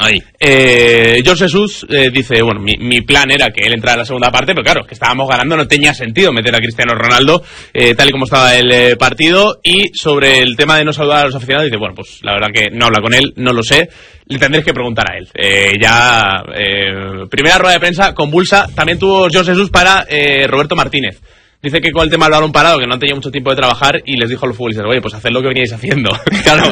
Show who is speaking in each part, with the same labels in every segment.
Speaker 1: Ahí.
Speaker 2: George Jesus dice, bueno, mi plan era que él entrara en la segunda parte, pero claro, que estábamos ganando, no tenía sentido meter a Cristiano Ronaldo tal y como estaba el partido. Y sobre el tema de no saludar a los aficionados, dice, bueno, pues la verdad que no habla con él, no lo sé, le tendréis que preguntar a él. Primera rueda de prensa convulsa, también tuvo George Jesus para Roberto Martínez. Dice que con el tema del balón parado, que no tenía mucho tiempo de trabajar, y les dijo a los futbolistas, oye, pues haced lo que veníais haciendo. Claro.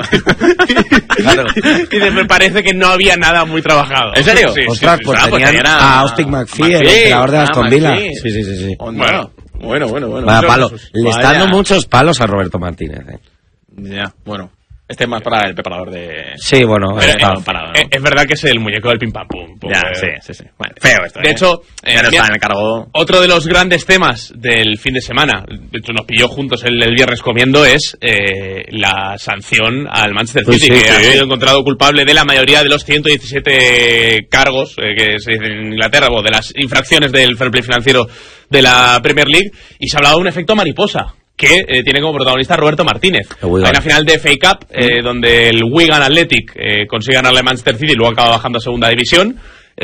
Speaker 2: Dice, me parece que no había nada muy trabajado.
Speaker 1: ¿En serio?
Speaker 3: Sí, ostras, pues tenían a Austin McPhee, el entrenador de Aston Villa. Sí.
Speaker 1: Bueno.
Speaker 3: Vaya palo. Le está dando muchos palos a Roberto Martínez.
Speaker 1: Ya, bueno. Este es más para el preparador de...
Speaker 3: Sí, bueno.
Speaker 1: Parado, ¿no?
Speaker 2: Es verdad que es el muñeco del pim pam pum.
Speaker 1: Ya, sí. Bueno, feo esto.
Speaker 2: De hecho,
Speaker 1: ya no está en el cargo.
Speaker 2: Otro de los grandes temas del fin de semana, de hecho nos pilló juntos el viernes comiendo, es la sanción al Manchester City, que ha sido encontrado culpable de la mayoría de los 117 cargos que se dicen en Inglaterra, o de las infracciones del fair play financiero de la Premier League, y se ha hablado de un efecto mariposa, que tiene como protagonista a Roberto Martínez. Hay una final de FA Cup donde el Wigan Athletic consigue ganarle a Manchester City y luego acaba bajando a segunda división.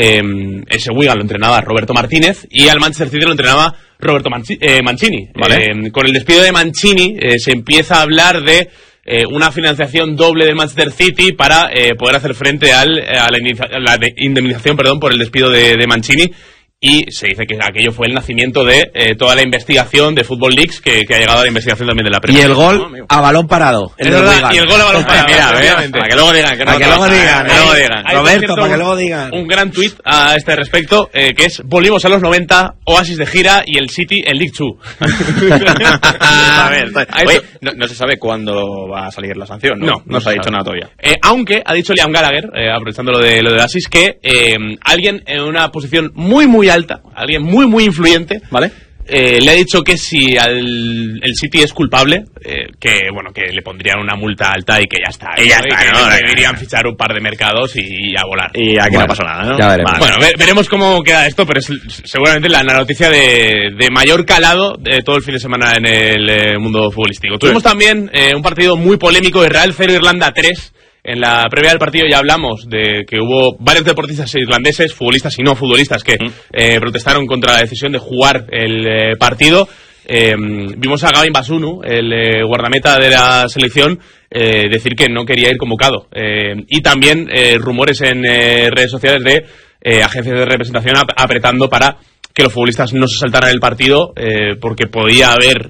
Speaker 2: Ese Wigan lo entrenaba Roberto Martínez y al Manchester City lo entrenaba Roberto Mancini. ¿Vale? Con el despido de Mancini se empieza a hablar de una financiación doble del Manchester City para poder hacer frente a la indemnización por el despido de Mancini. Y se dice que aquello fue el nacimiento de toda la investigación de Football Leaks que ha llegado a la investigación también de la Premier.
Speaker 3: Y el gol a balón parado.
Speaker 2: Y el gol a balón parado.
Speaker 1: Mira, para que luego digan.
Speaker 3: Roberto, para que luego digan.
Speaker 2: Un gran tuit a este respecto, que es: volvimos a los 90, Oasis de gira y el City en League 2.
Speaker 1: A ver, oye, no se sabe cuándo va a salir la sanción, ¿no? No se ha dicho nada todavía.
Speaker 2: Aunque ha dicho Liam Gallagher, aprovechando lo de Oasis, que alguien en una posición muy alta, alguien muy influyente, ¿vale? Le ha dicho que si el City es culpable, que le pondrían una multa alta y que ya está.
Speaker 1: Y ya está,
Speaker 2: ¿no? Que deberían fichar un par de mercados y a volar.
Speaker 1: Y aquí no pasó nada, ¿no?
Speaker 3: Ya veremos.
Speaker 2: Bueno, veremos cómo queda esto, pero es seguramente la noticia de mayor calado de todo el fin de semana en el mundo futbolístico. Tuvimos también un partido muy polémico, Israel 0, Irlanda 3. En la previa del partido ya hablamos de que hubo varios deportistas irlandeses, futbolistas y no futbolistas, que protestaron contra la decisión de jugar el partido. Vimos a Gavin Basunu, el guardameta de la selección, decir que no quería ir convocado. Y también rumores en redes sociales de agencias de representación apretando para que los futbolistas no se saltaran el partido, porque podía haber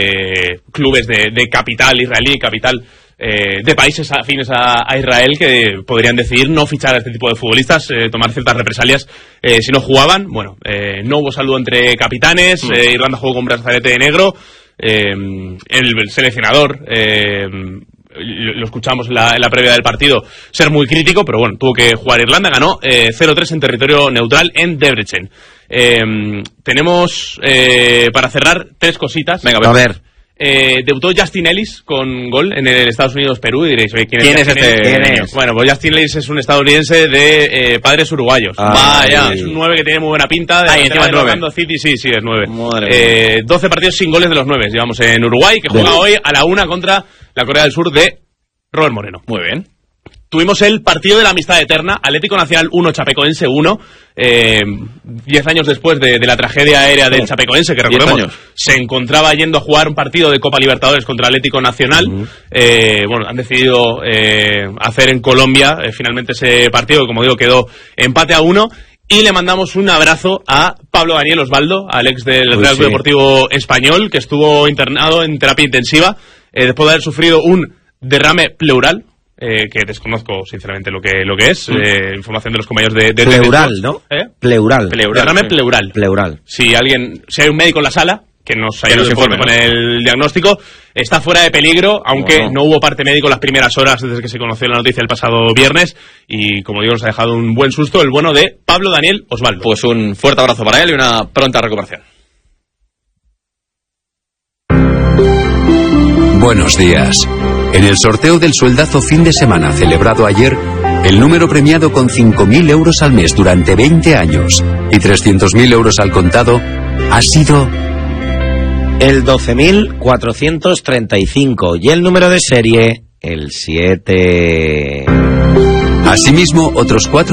Speaker 2: clubes de capital israelí, capital de países afines a Israel, que podrían decidir no fichar a este tipo de futbolistas, tomar ciertas represalias si no jugaban. Bueno, no hubo saludo entre capitanes, Irlanda jugó con brazalete de negro, el seleccionador, lo escuchamos en la previa del partido, ser muy crítico, pero bueno, tuvo que jugar Irlanda, ganó 0-3 en territorio neutral en Debrecen. Tenemos, para cerrar, 3 cositas.
Speaker 3: Venga, a ver.
Speaker 2: Debutó Justin Ellis con gol en el Estados Unidos-Perú, y diréis, oye, ¿quién es este?
Speaker 3: ¿Quién es?
Speaker 2: Bueno, pues Justin Ellis es un estadounidense de padres uruguayos. Vaya, es un 9 que tiene muy buena pinta.
Speaker 1: Encima es 9.
Speaker 2: City, sí, es 9.
Speaker 1: 12
Speaker 2: partidos sin goles de los 9 llevamos en Uruguay, que juega hoy a la 1 contra la Corea del Sur de Robert Moreno.
Speaker 1: Muy bien.
Speaker 2: Tuvimos el partido de la amistad eterna, Atlético Nacional 1, Chapecoense 1, 10 años después de la tragedia aérea del Chapecoense, que recordemos, se encontraba yendo a jugar un partido de Copa Libertadores contra Atlético Nacional. Han decidido hacer en Colombia finalmente ese partido, que como digo quedó empate a 1. Y le mandamos un abrazo a Pablo Daniel Osvaldo, al ex del Real Club Deportivo Español, que estuvo internado en terapia intensiva después de haber sufrido un derrame pleural. Que desconozco sinceramente lo que es, información de los compañeros de
Speaker 3: pleural, ¿no? Pleural.
Speaker 2: Derrame pleural. Si hay un médico en la sala que nos ayude con el diagnóstico, está fuera de peligro, aunque no hubo parte médico las primeras horas desde que se conoció la noticia el pasado viernes, y como digo, nos ha dejado un buen susto el bueno de Pablo Daniel Osvaldo.
Speaker 1: Pues un fuerte abrazo para él y una pronta recuperación.
Speaker 4: Buenos días. En el sorteo del sueldazo fin de semana celebrado ayer, el número premiado con 5.000 euros al mes durante 20 años y 300.000 euros al contado ha sido
Speaker 3: el 12.435 y el número de serie el 7.
Speaker 4: Asimismo, otros 4